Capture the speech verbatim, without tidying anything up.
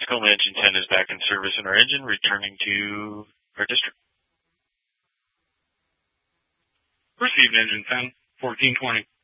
Tacoma Engine ten is back in service in our engine, returning to our district. Received Engine ten, fourteen twenty.